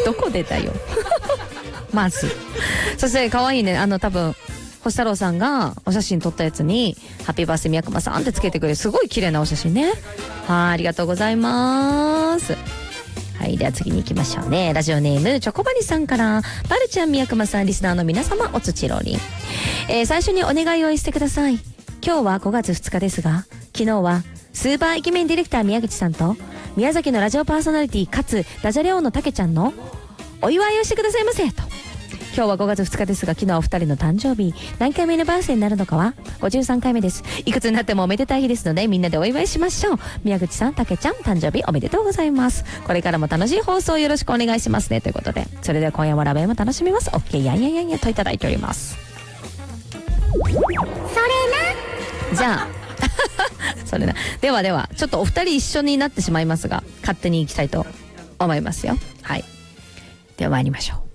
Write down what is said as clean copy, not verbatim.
どこでだよまず。そして可愛いね、多分星太郎さんがお写真撮ったやつにハッピーバースデー宮熊さんってつけてくれる、すごい綺麗なお写真ね。はい、ありがとうございます。はい、では次に行きましょうね。ラジオネームチョコバニさんから、バルちゃん、宮熊さん、リスナーの皆様、おつちろりん。最初にお願いをしてください。今日は5月2日ですが、昨日はスーパーイケメンディレクター宮口さんと宮崎のラジオパーソナリティかつダジャレ王のたけちゃんのお祝いをしてくださいませと。今日は5月2日ですが、昨日はお二人の誕生日、何回目のバースデーになるのかは53回目です。いくつになってもおめでたい日ですので、みんなでお祝いしましょう。宮口さん、たけちゃん、誕生日おめでとうございます。これからも楽しい放送よろしくお願いしますね、ということで、それでは今夜もラベも楽しみます。 OK やんやんやんやといただいております。 それな。 じゃあそれな。ではでは、ちょっとお二人一緒になってしまいますが、勝手に行きたいと思いますよ。はい、では参りましょう。